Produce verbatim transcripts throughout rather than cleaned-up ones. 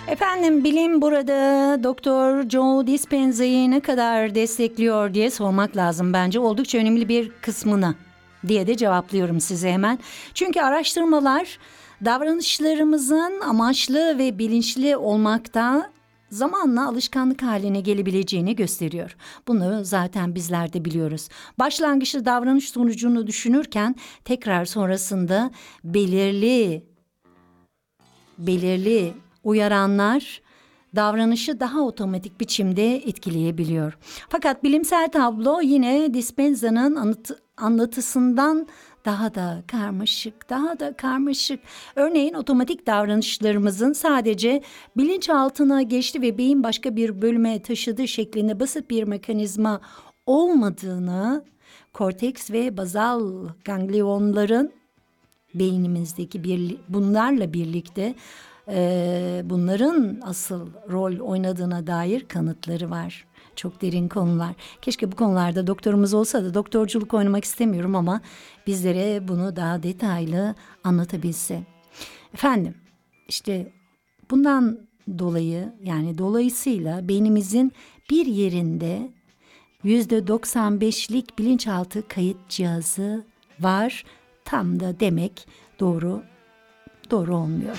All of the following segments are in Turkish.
Efendim, bilim burada Doktor Joe Dispenza'yı ne kadar destekliyor diye sormak lazım bence. Oldukça önemli bir kısmını diye de cevaplıyorum size hemen. Çünkü araştırmalar davranışlarımızın amaçlı ve bilinçli olmakta zamanla alışkanlık haline gelebileceğini gösteriyor. Bunu zaten bizler de biliyoruz. Başlangıçta davranış sonucunu düşünürken tekrar sonrasında belirli belirli uyaranlar davranışı daha otomatik biçimde etkileyebiliyor. Fakat bilimsel tablo yine Dispenza'nın anlatı, anlatısından daha da karmaşık, daha da karmaşık. Örneğin otomatik davranışlarımızın sadece bilinçaltına geçti ve beyin başka bir bölüme taşıdığı şeklinde basit bir mekanizma olmadığını, korteks ve bazal ganglionların beynimizdeki bir, bunlarla birlikte e, bunların asıl rol oynadığına dair kanıtları var. Çok derin konular. Keşke bu konularda doktorumuz olsa da doktorculuk oynamak istemiyorum ama bizlere bunu daha detaylı anlatabilse. Efendim, işte bundan dolayı, yani dolayısıyla beynimizin bir yerinde yüzde doksan beşlik bilinçaltı kayıt cihazı var. Tam da demek doğru doğru olmuyor.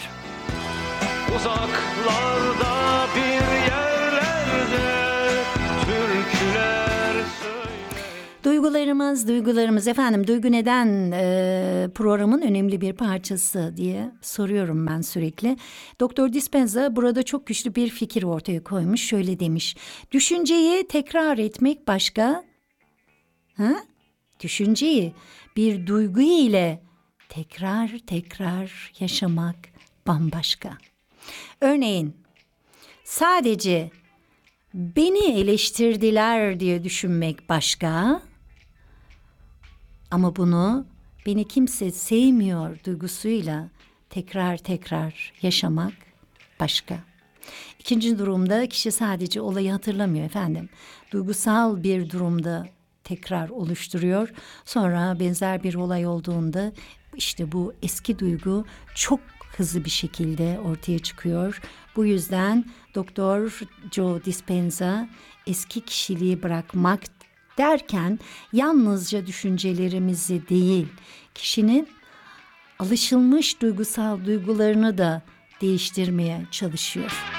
Uzaklarda bir yerlerde türküler söylüyor. Duygularımız, duygularımız efendim, duygu neden e, programın önemli bir parçası diye soruyorum ben sürekli. Doktor Dispenza burada çok güçlü bir fikir ortaya koymuş. Şöyle demiş: düşünceyi tekrar etmek başka, ha? Düşünceyi bir duygu ile tekrar tekrar yaşamak bambaşka. Örneğin sadece beni eleştirdiler diye düşünmek başka, ama bunu beni kimse sevmiyor duygusuyla tekrar tekrar yaşamak başka. İkinci durumda kişi sadece olayı hatırlamıyor efendim. Duygusal bir durumda tekrar oluşturuyor. Sonra benzer bir olay olduğunda işte bu eski duygu çok hızlı bir şekilde ortaya çıkıyor. Bu yüzden Doktor Joe Dispenza eski kişiliği bırakmak derken yalnızca düşüncelerimizi değil, kişinin alışılmış duygusal duygularını da değiştirmeye çalışıyor.